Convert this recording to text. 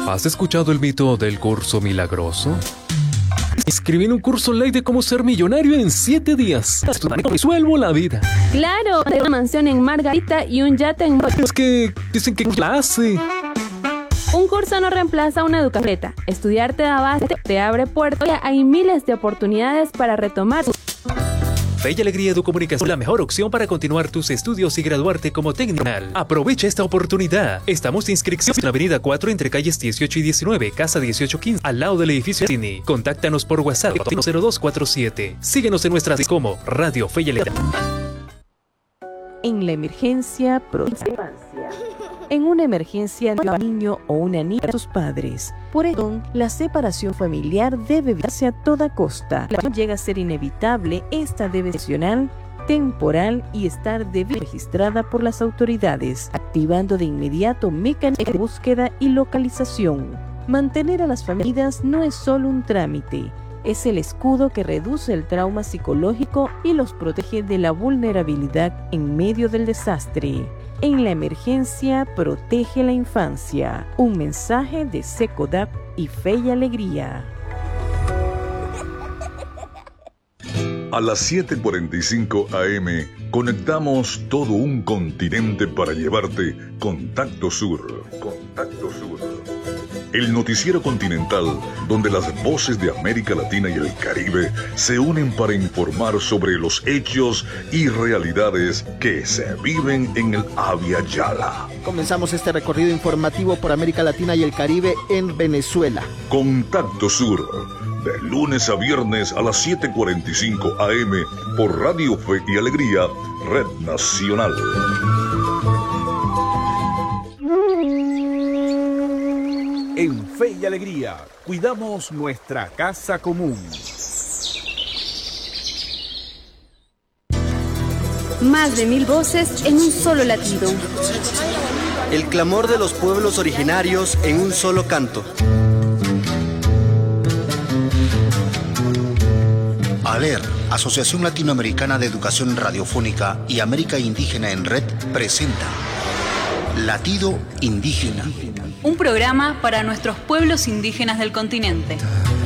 ¿Has escuchado el mito del curso milagroso? Inscribí en un curso online de cómo ser millonario en 7 días. Resuelvo la vida. Claro, tengo una mansión en Margarita y un yate en... Es que dicen que clase. Un curso no reemplaza una educación completa. Estudiar te da base, te abre puertas. Hay miles de oportunidades para retomar. Fe y Alegría Educomunicación, la mejor opción para continuar tus estudios y graduarte como técnico. Aprovecha esta oportunidad. Estamos de inscripción en la avenida 4 entre calles 18 y 19, casa 1815, al lado del edificio Cine. Contáctanos por WhatsApp 0247. Síguenos en nuestras redes como Radio Fe y Alegría. En la emergencia, en una emergencia, un niño o una niña a sus padres. Por eso, la separación familiar debe evitarse a toda costa. La llega a ser inevitable, esta debe ser excepcional, temporal y estar debidamente registrada por las autoridades, activando de inmediato mecanismos de búsqueda y localización. Mantener a las familias no es solo un trámite, es el escudo que reduce el trauma psicológico y los protege de la vulnerabilidad en medio del desastre. En la emergencia, protege la infancia. Un mensaje de SECODAP y Fe y Alegría. A las 7:45 AM conectamos todo un continente para llevarte Contacto Sur. Contacto Sur. El noticiero continental donde las voces de América Latina y el Caribe se unen para informar sobre los hechos y realidades que se viven en el Abya Yala. Comenzamos este recorrido informativo por América Latina y el Caribe en Venezuela. Contacto Sur, de lunes a viernes a las 7:45 AM por Radio Fe y Alegría, Red Nacional. En Fe y Alegría, cuidamos nuestra casa común. Más de 1000 voces en un solo latido. El clamor de los pueblos originarios en un solo canto. ALER, Asociación Latinoamericana de Educación Radiofónica y América Indígena en Red, presenta Latido Indígena. Un programa para nuestros pueblos indígenas del continente.